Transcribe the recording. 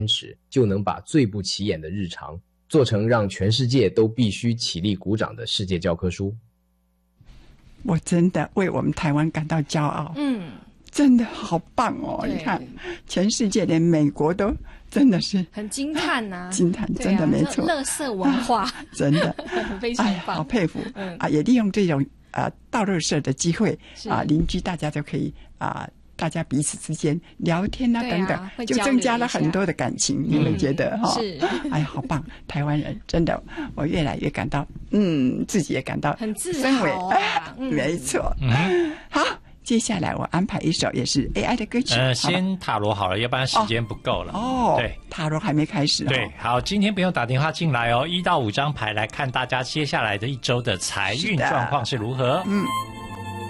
持，就能把最不起眼的日常做成让全世界都必须起立鼓掌的世界教科书。 我真的为我们台湾感到骄傲。真的好棒哦！你看，全世界连美国都真的是很惊叹啊， 惊叹，真的没错。 垃圾文化真的非常棒， 好佩服也利用这种倒垃圾的机会邻居大家就可以大家彼此之间聊天等等，就增加了很多的感情。你们觉得是好棒！台湾人真的，我越来越感到自己也感到很自豪没错。好，接下来我安排一首也是 AI 的歌曲。 先塔罗好了，要不然时间不够了。对， 塔罗还没开始。 对，好，今天不用打电话进来哦，1到5张牌来看大家接下来的一周的财运状况是如何。